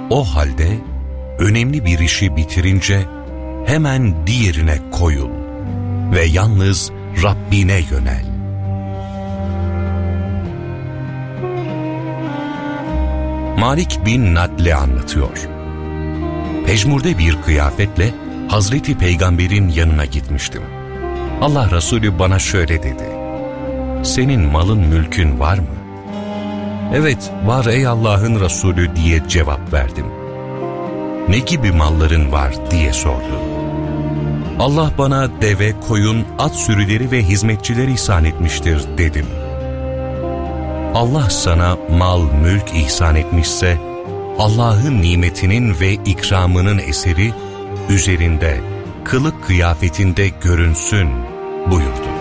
O halde önemli bir işi bitirince hemen diğerine koyul ve yalnız Rabbine yönel. Malik bin Nadle anlatıyor. Pejmurde bir kıyafetle Hazreti Peygamber'in yanına gitmiştim. Allah Resulü bana şöyle dedi: "Senin malın mülkün var mı?" "Evet, var ey Allah'ın Resulü" diye cevap verdim. "Ne gibi malların var?" diye sordu. "Allah bana deve, koyun, at sürüleri ve hizmetçiler ihsan etmiştir" dedim. Allah sana mal, mülk ihsan etmişse, Allah'ın nimetinin ve ikramının eseri üzerinde, kılık kıyafetinde görünsün buyurdu.